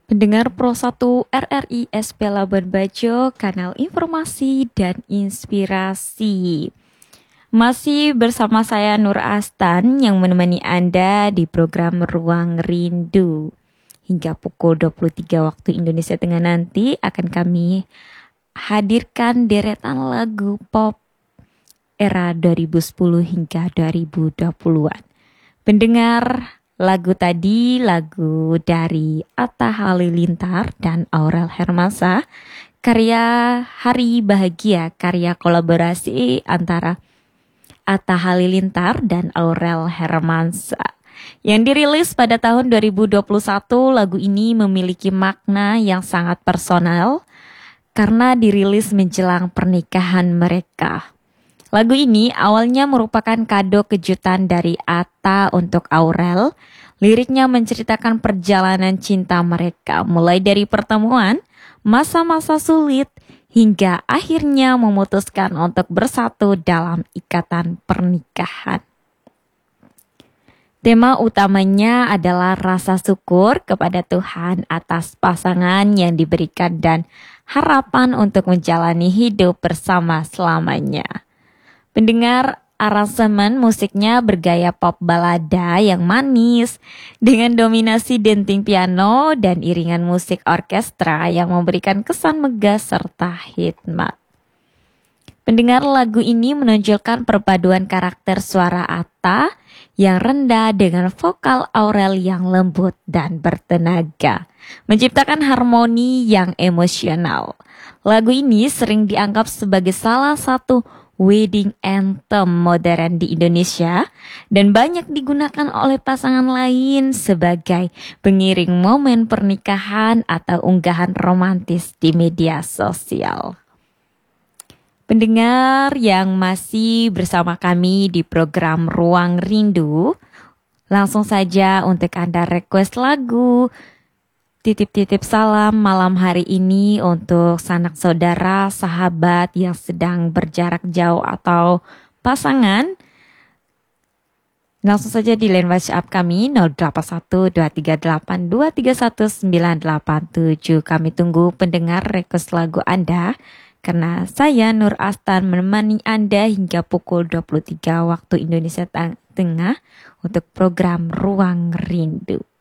Pendengar Pro 1 RRI SP Labuan Bajo, kanal informasi dan inspirasi. Masih bersama saya Nur Astan yang menemani Anda di program Ruang Rindu. Hingga pukul 23 waktu Indonesia Tengah nanti akan kami hadirkan deretan lagu pop era 2010 hingga 2020-an. Pendengar, lagu tadi lagu dari Atta Halilintar dan Aurel Hermansyah, karya Hari Bahagia, karya kolaborasi antara Atta Halilintar dan Aurel Hermansyah. Yang dirilis pada tahun 2021, lagu ini memiliki makna yang sangat personal karena dirilis menjelang pernikahan mereka. Lagu ini awalnya merupakan kado kejutan dari Atta untuk Aurel. Liriknya menceritakan perjalanan cinta mereka, mulai dari pertemuan, masa-masa sulit, hingga akhirnya memutuskan untuk bersatu dalam ikatan pernikahan. Tema utamanya adalah rasa syukur kepada Tuhan atas pasangan yang diberikan dan harapan untuk menjalani hidup bersama selamanya. Pendengar, aransemen musiknya bergaya pop balada yang manis dengan dominasi denting piano dan iringan musik orkestra yang memberikan kesan megah serta hikmat. Pendengar, lagu ini menonjolkan perpaduan karakter suara Atta yang rendah dengan vokal Aurel yang lembut dan bertenaga, menciptakan harmoni yang emosional. Lagu ini sering dianggap sebagai salah satu wedding anthem modern di Indonesia dan banyak digunakan oleh pasangan lain sebagai pengiring momen pernikahan atau unggahan romantis di media sosial. Pendengar yang masih bersama kami di program Ruang Rindu, langsung saja untuk Anda request lagu, titip-titip salam malam hari ini untuk sanak saudara, sahabat yang sedang berjarak jauh atau pasangan. Langsung saja di line WhatsApp kami 081238231987. Kami tunggu pendengar request lagu Anda. Karena saya Nur Astan menemani Anda hingga pukul 23 waktu Indonesia Tengah untuk program Ruang Rindu.